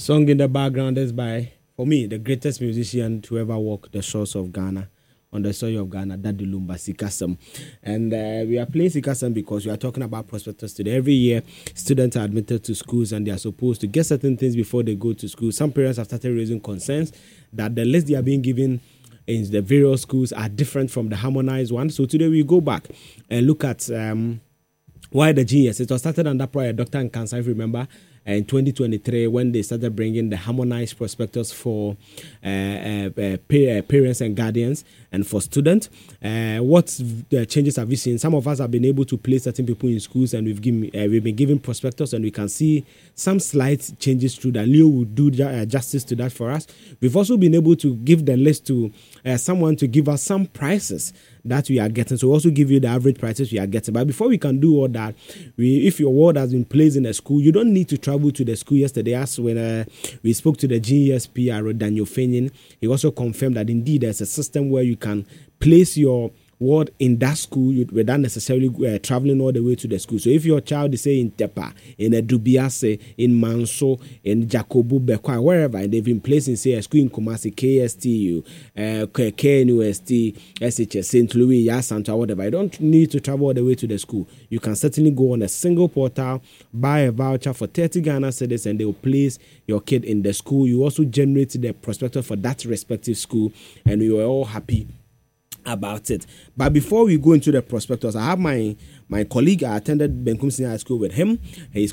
song in the background is by, for me, the greatest musician to ever walk the shores of Ghana, on the soil of Ghana, Daddy Lumba Sikasam. And we are playing Sikasam because we are talking about prospectus today. Every year, students are admitted to schools and they are supposed to get certain things before they go to school. Some parents have started raising concerns that the list they are being given in the various schools are different from the harmonized one. So today we go back and look at why the GS. It was started under prior Dr. Nkansa, if you remember, in 2023 when they started bringing the harmonized prospectus for parents and guardians and for students. What changes have you seen? Some of us have been able to place certain people in schools and we've been given prospectus and we can see some slight changes through that. Leo will do justice to that for us. We've also been able to give the list to someone to give us some prices that we are getting. So we also give you the average prices we are getting. But before we can do all that, if your word has been placed in a school, you don't need to travel to the school. Yesterday, as when we spoke to the GESPR, Daniel Fenyin, he also confirmed that indeed there's a system where you can place your word in that school without necessarily traveling all the way to the school. So if your child is, say, in Tepa, in Dubiase, in Manso, in Jacobu, Bekwa, wherever, and they've been placed in, say, a school in Kumasi, KSTU, KNUST, SHS, St. Louis, Yasanta, whatever, you don't need to travel all the way to the school. You can certainly go on a single portal, buy a voucher for 30 Ghana cedis, and they will place your kid in the school. You also generate the prospectus for that respective school, and we were all happy about it. But before we go into the prospectus, I have my colleague. I attended Benkum Senior High School with him. He's